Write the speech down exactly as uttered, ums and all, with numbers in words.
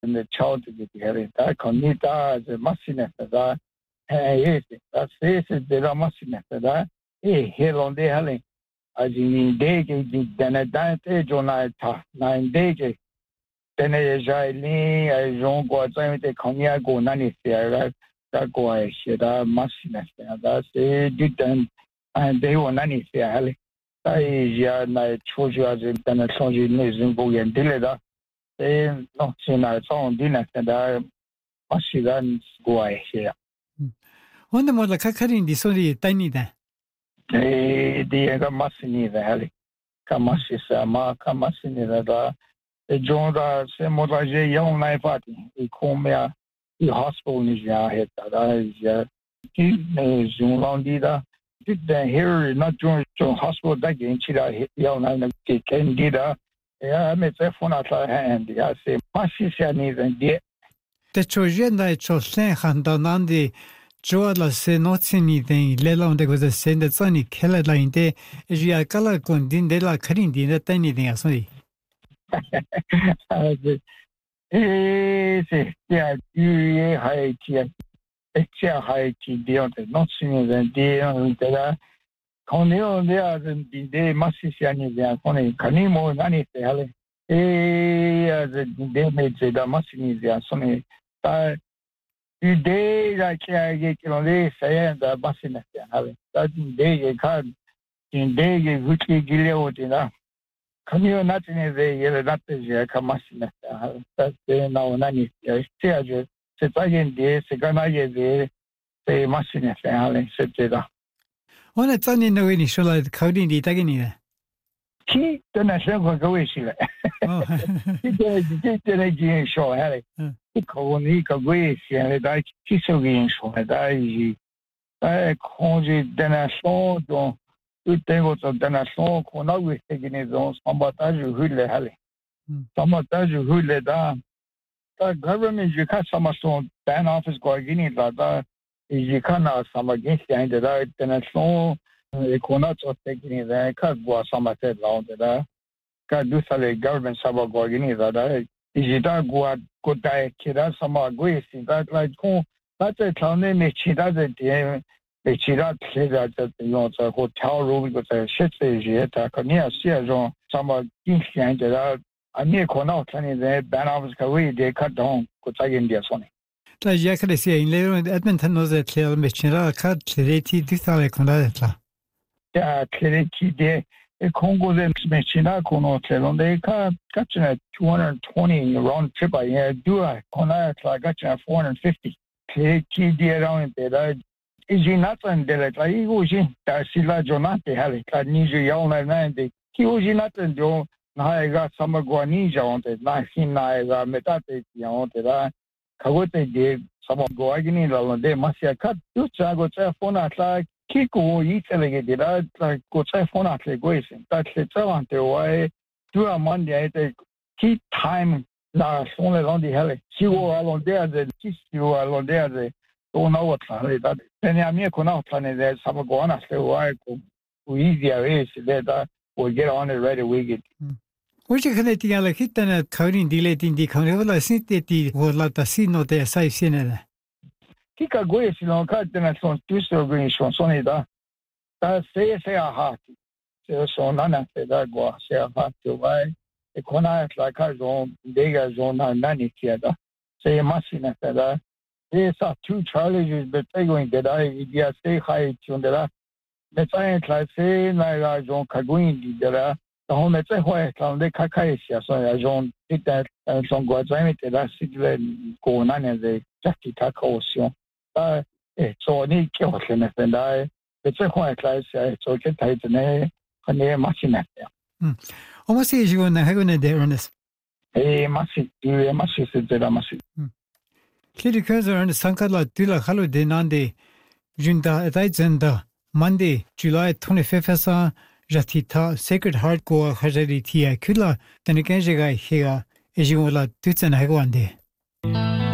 in the child to get here. That conita as a machine that. Yes, that's it. There are machine that. Eh, here on the helling. As in day, then a dante, Jonata, nine days. Then a jailing, a young boy, the cognac, go nanny, that go I said, a machine. That's it, didn't, and they were nanny, helling. I ya na choju as in the sonji nizin go and dileda. They not seen our song dinner and I masigan go I here. On the model Kakarin, the sorry, tiny there. Eh, the Masini, the Heli. Kamasisa, Ma Kamasini, the Jonda, Semodaje, young life at the Comia, the hospital is ya head that I ya. He is Zunlandida. Did the here not join to hospital that in Chida, young and Candida. Yeah, I made a phone at her hand. I say, Masisa needs and dear. The Chojenda Chosen Handonandi. Joala se notini then Leland was a send that sunny Keller line day as you are color condin de la Carindi that anything as me. Yeah, you high tea, extra high tea, dear, not sooner than dear, that Coneo there than the day Massisiani, they are funny, Canimo, Nani, Helen. Eh, they made the Massini, they are sunny. The day that I get on this, I am the Bassinet having that day a card in day which we gilead enough. Can you not in a day yet not as a Kamassinet? That's the now nanny. I still sit again days, a Gana day, say Massinet having said that. On a sunny no initial like coding the Tagani. He done a several go issue. He did a show, Harry. He could wait, and I kiss again, so I I called it then I saw the two tables of then I saw Kona with taking his own Sambataju Hule Halley. Sambataju Hule down. The government, you can't some stone ban office going in that you cannot some against the end of that. Then I saw a Kona taking it, I can't go some at that round that. Can't do the government summer going in that. Is it a good good diet? That's some agrees that like that's a town name. She doesn't she does say that you know the hotel room with a shit is yet. I can hear see as some instant that I near Cornell turning the ban office away. They cut down. Good idea, Sonny. La Jacques say in later Edmonton knows that Claire Mechera cut clarity dithale Conadetla. Yeah, clarity there. A Congo then Mechina Cono on they cut catching a two hundred twenty round trip. I do a Conat like catching a four hundred fifty. Clarity there around there. Is he not on the like he was in Sila Jonate Halley, Nija Yawn and he was not in Joe. Now I got some Guanija on it, nineteen I got metate on it. Kawote did some of Guagini on the Masia cut. You go to phone at like Kiko, each alligator, like go to phone at the Guasin. That's the talent. Why do a Monday at the key time? Now, only on the Halley. She were along there, the kiss you along there, the don't know what that. Then I'm here, Conal, there's some Guana, so why easier is that we'll get on it right away. Get. Which you can let the other hit and a coding delayed in the Coniola City or Latasino de Sai Sinner. Kika Guis, you know, cut then I saw two surveys from Sonida. That say, say a heart. So none said that go, say a heart to why a Kona like our own, Dega's own, nanny theatre. Say a machine that. There's two challenges, but they're going to die. Say hi to the the science, like say, like I don't Kaguin, the home at the White on the Kakaisia. So I don't think that some Guazamit, that's it, go on and the Jackie Takosio. So I need Kilson and I, it's a white class, so get tight and a near machine. Almost as you on the Haguna there, Ernest. A massive, a massive, a massive. Kiri Kurzer and Sankala Dula Halo de Nande Junda Adaizenda Monday, July twenty-fifth, Jatita Sacred Heart Goa Hajari Tia Kula, Tanakanjaga here, as you will let Tutsan Hagwande.